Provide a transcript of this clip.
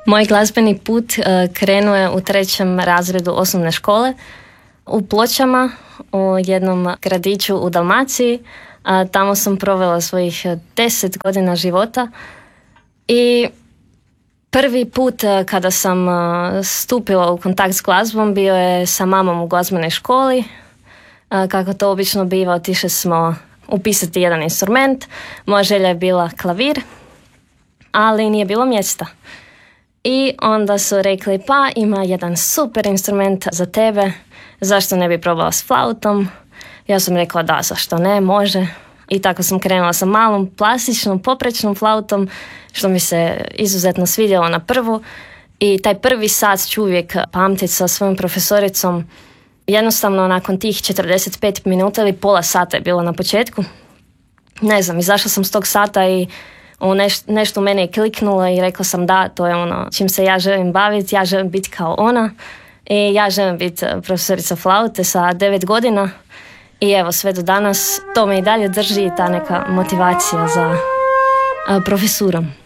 Moj glazbeni put krenuo je u 3. razredu osnovne škole u Pločama, u jednom gradiću u Dalmaciji. Tamo sam provela svojih 10 godina života i prvi put kada sam stupila u kontakt s glazbom bio je sa mamom u glazbenoj školi. Kako to obično biva, otišli smo upisati jedan instrument. Moja želja je bila klavir, ali nije bilo mjesta. I onda su rekli, pa ima jedan super instrument za tebe, zašto ne bi probala s flautom? Ja sam rekla da, zašto ne, može. I tako sam krenula sa malom, plastičnom, poprečnom flautom, što mi se izuzetno svidjelo na prvu. I taj prvi sat ću uvijek pamtiti sa svojom profesoricom. Jednostavno, nakon tih 45 minuta ili pola sata je bilo na početku. Ne znam, izašla sam s tog sata i nešto u mene je kliknulo i rekla sam da, to je ono čim se ja želim baviti, ja želim biti kao ona i ja želim biti profesorica flaute sa 9 godina i evo sve do danas to me i dalje drži, ta neka motivacija za profesurom.